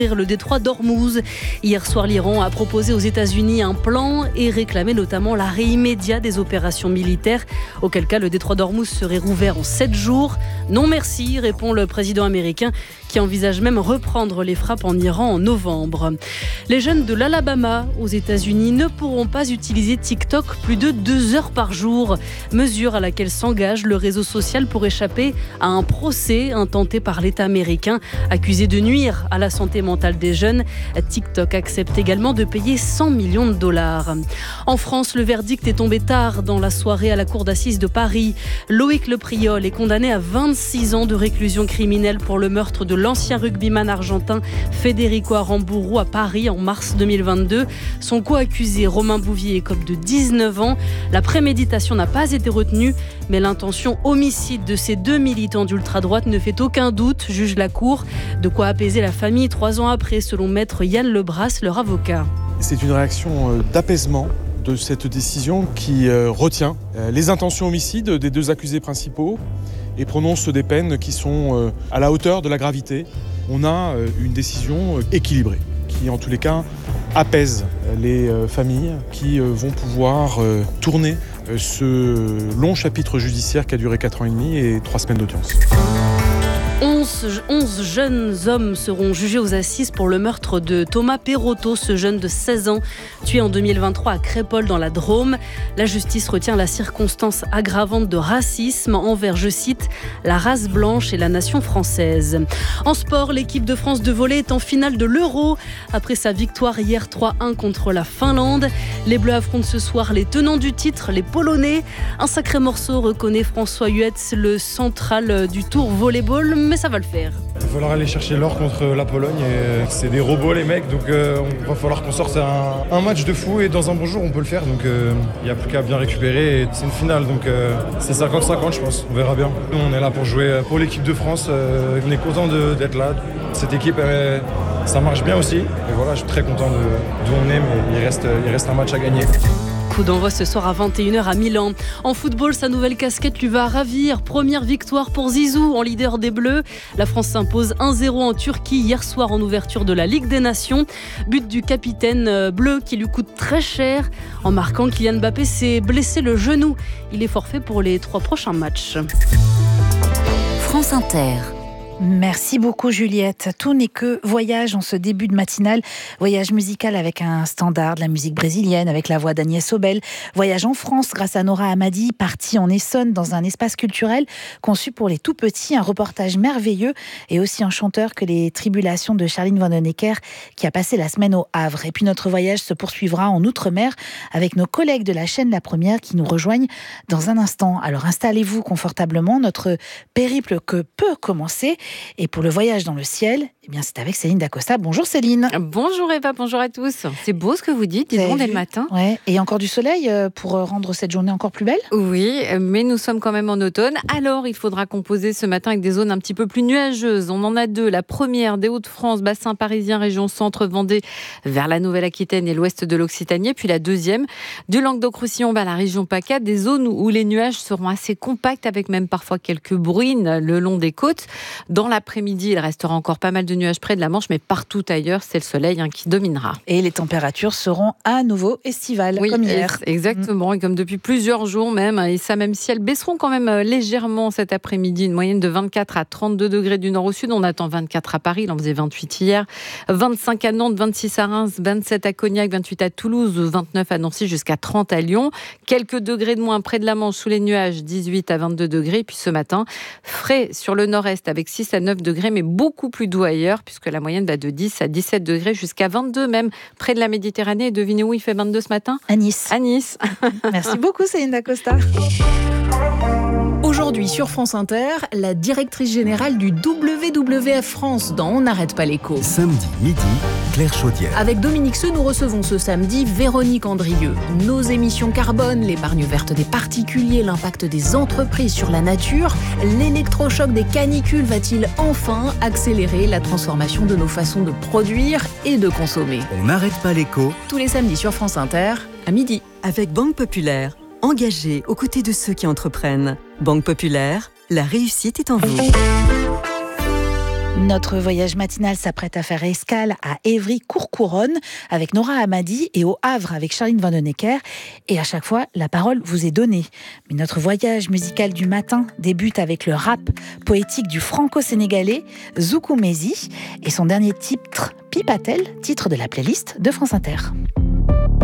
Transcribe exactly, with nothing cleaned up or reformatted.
le détroit d'Ormuz. Hier soir, l'Iran a proposé aux États-Unis un plan et réclamé notamment l'arrêt immédiat des opérations militaires, auquel cas le détroit d'Ormuz serait rouvert en sept jours. Non merci, répond le président américain qui envisage même reprendre les frappes en Iran en novembre. Les jeunes de l'Alabama aux États-Unis ne pourront pas utiliser TikTok plus de deux heures par jour, mesure à laquelle s'engage le réseau social pour échapper à un procès intenté par l'État américain accusé de nuire à la santé mentale des jeunes. TikTok accepte également de payer cent millions de dollars. En France, le verdict est tombé tard dans la soirée à la cour d'assises de Paris. Loïc Lepriol est condamné à vingt-six ans de réclusion criminelle pour le meurtre de l'ancien rugbyman argentin Federico Aramburu à Paris en mars deux mille vingt-deux. Son co-accusé Romain Bouvier écope de dix-neuf ans. La préméditation n'a pas été retenue, mais l'intention homicide de ces deux militants d'ultra-droite ne fait aucun doute, juge la cour. De quoi apaiser la famille trois ans après, selon maître Yann Lebras, leur avocat. C'est une réaction d'apaisement de cette décision qui retient les intentions homicides des deux accusés principaux et prononce des peines qui sont à la hauteur de la gravité. On a une décision équilibrée qui, en tous les cas, apaise les familles qui vont pouvoir tourner ce long chapitre judiciaire qui a duré quatre ans et demi et trois semaines d'audience. onze jeunes hommes seront jugés aux assises pour le meurtre de Thomas Perotto, ce jeune de seize ans, tué en deux mille vingt-trois à Crépol dans la Drôme. La justice retient la circonstance aggravante de racisme envers, je cite, la race blanche et la nation française. En sport, l'équipe de France de volley est en finale de l'Euro. Après sa victoire hier trois un contre la Finlande, les Bleus affrontent ce soir les tenants du titre, les Polonais. Un sacré morceau, reconnaît François Huetz, le central du Tour volleyball, mais ça va le faire. Il va falloir aller chercher l'or contre la Pologne et c'est des robots les mecs, donc euh, on va falloir qu'on sorte un, un match de fou et dans un bon jour on peut le faire, donc il euh, n'y a plus qu'à bien récupérer et c'est une finale, donc euh, c'est cinquante cinquante je pense, on verra bien. Nous on est là pour jouer pour l'équipe de France, euh, on est content de, d'être là, cette équipe elle, ça marche bien aussi et voilà, je suis très content de, d'où on est, mais il reste, il reste un match à gagner. Coup d'envoi ce soir à vingt et une heures à Milan. En football, sa nouvelle casquette lui va ravir. Première victoire pour Zizou en leader des Bleus. La France s'impose un zéro en Turquie hier soir en ouverture de la Ligue des Nations. But du capitaine bleu qui lui coûte très cher. En marquant, Kylian Mbappé s'est blessé le genou. Il est forfait pour les trois prochains matchs. France Inter. Merci beaucoup Juliette. Tout n'est que voyage en ce début de matinale. Voyage musical avec un standard de la musique brésilienne, avec la voix d'Agnès Obel. Voyage en France grâce à Nora Hamadi, partie en Essonne dans un espace culturel conçu pour les tout-petits. Un reportage merveilleux et aussi un chanteur que les tribulations de Charline Vanhoenacker qui a passé la semaine au Havre. Et puis notre voyage se poursuivra en Outre-mer avec nos collègues de la chaîne La Première qui nous rejoignent dans un instant. Alors installez-vous confortablement. Notre périple que peut commencer. Et pour le voyage dans le ciel, eh bien c'est avec Céline Dacosta. Bonjour Céline. Bonjour Eva, bonjour à tous. C'est beau ce que vous dites, disons dès le matin. Ouais. Et encore du soleil pour rendre cette journée encore plus belle ? Oui, mais nous sommes quand même en automne. Alors il faudra composer ce matin avec des zones un petit peu plus nuageuses. On en a deux. La première des Hauts-de-France, bassin parisien, région centre, Vendée, vers la Nouvelle-Aquitaine et l'ouest de l'Occitanie. Puis la deuxième, du Languedoc-Roussillon vers la région PACA, des zones où les nuages seront assez compacts avec même parfois quelques bruines le long des côtes. Dans l'après-midi, il restera encore pas mal de nuages près de la Manche, mais partout ailleurs, c'est le soleil hein, qui dominera. Et les températures seront à nouveau estivales, oui, comme hier. Exactement, mmh. et comme depuis plusieurs jours même. Et ça, même si elles baisseront quand même légèrement cet après-midi, une moyenne de vingt-quatre à trente-deux degrés du nord au sud. On attend vingt-quatre à Paris, il en faisait vingt-huit hier. vingt-cinq à Nantes, vingt-six à Reims, vingt-sept à Cognac, vingt-huit à Toulouse, vingt-neuf à Nancy, jusqu'à trente à Lyon. Quelques degrés de moins près de la Manche, sous les nuages, dix-huit à vingt-deux degrés. Et puis ce matin, frais sur le nord-est avec six à neuf degrés, mais beaucoup plus doux ailleurs, puisque la moyenne va de dix à dix-sept degrés jusqu'à vingt-deux, même près de la Méditerranée. Et devinez où il fait vingt-deux ce matin ? À Nice. À Nice. Merci beaucoup, Céline Dacosta. Aujourd'hui sur France Inter, la directrice générale du W W F France dans On n'arrête pas l'écho. Samedi midi, Claire Chaudière. Avec Dominique Seux, nous recevons ce samedi Véronique Andrieux. Nos émissions carbone, l'épargne verte des particuliers, l'impact des entreprises sur la nature, l'électrochoc des canicules va-t-il enfin accélérer la transformation de nos façons de produire et de consommer ? On n'arrête pas l'écho. Tous les samedis sur France Inter, à midi. Avec Banque Populaire, engagée aux côtés de ceux qui entreprennent. Banque Populaire, la réussite est en vous. Notre voyage matinal s'apprête à faire escale à Évry-Courcouronnes avec Nora Hamadi et au Havre avec Charline Vanhoenacker. Et à chaque fois, la parole vous est donnée. Mais notre voyage musical du matin débute avec le rap poétique du franco-sénégalais Zoukou Mezi et son dernier titre, Pipatel, titre de la playlist de France Inter.